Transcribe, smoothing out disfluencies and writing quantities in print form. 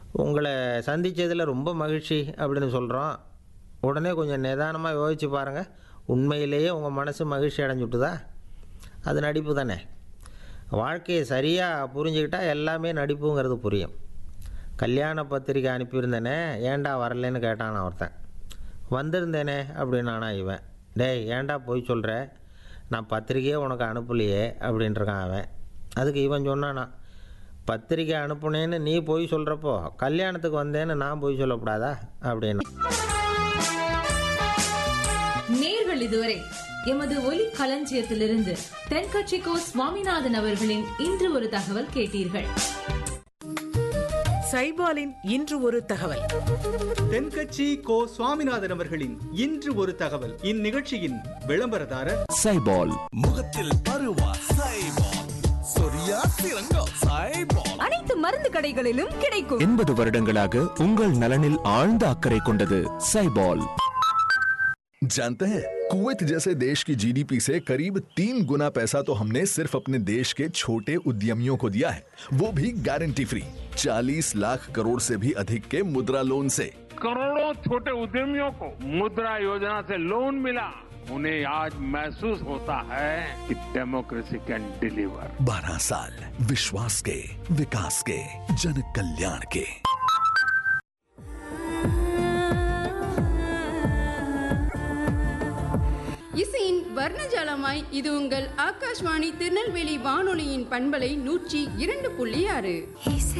உங்களை சந்தித்ததில் ரொம்ப மகிழ்ச்சி அப்படின்னு சொல்கிறோம். உடனே கொஞ்சம் நிதானமாக யோசிச்சு பாருங்கள். உண்மையிலேயே உங்கள் மனசு மகிழ்ச்சி அடைஞ்சுட்டுதா? அது நடிப்பு தானே. வாழ்க்கையை சரியாக புரிஞ்சுக்கிட்டால் எல்லாமே நடிப்புங்கிறது புரியும். கல்யாண பத்திரிக்கை அனுப்பியிருந்தேனே, ஏன்டா வரலன்னு கேட்டான் ஒருத்தன். வந்திருந்தேனே அப்படின்னானா இவன். டேய், ஏன்டா போய் சொல்கிற, நான் பத்திரிக்கையே உனக்கு அனுப்பலையே அப்படின்ட்டுருக்கான் அவன். அதுக்கு இவன் சொன்னானா, பத்திரிக்கை அனுப்புனேன்னு நீ போய் சொல்கிறப்போ கல்யாணத்துக்கு வந்தேன்னு நான் போய் சொல்லக்கூடாதா அப்படின்னு. நேர்கள் இதுவரை எமது ஒலி களஞ்சியத்திலிருந்து தென்கட்சிக்கோ சுவாமிநாதன் அவர்களின் இன்று ஒரு தகவல் கேட்டீர்கள். சைபாலின் இன்று ஒரு தகவல். தென்கட்சி கோ சுவாமிநாதன் அவர்களின் இன்று ஒரு தகவல். இந்நிகழ்ச்சியின் விளம்பரதாரர் சைபால். முகத்தில் பருவா சைபால், சொரியா சிறங்கா சைபால். அனைத்து மருந்து கடைகளிலும் கிடைக்கும். 80 வருடங்களாக உங்கள் நலனில் ஆழ்ந்த அக்கறை கொண்டது சைபால். जानते हैं, कुवैत जैसे देश की जीडीपी से करीब 3 गुना पैसा तो हमने सिर्फ अपने देश के छोटे उद्यमियों को दिया है, वो भी गारंटी फ्री। 40 लाख करोड़ से भी अधिक के मुद्रा लोन से। करोड़ों छोटे उद्यमियों को मुद्रा योजना से लोन मिला। उन्हें आज महसूस होता है कि डेमोक्रेसी कैन डिलीवर। 12 साल विश्वास के, विकास के, जन कल्याण के। இசையின் வர்ணஜாலமாய் இது உங்கள் ஆகாஷ்வாணி திருநெல்வேலி வானொலியின் பண்பலை 102.6.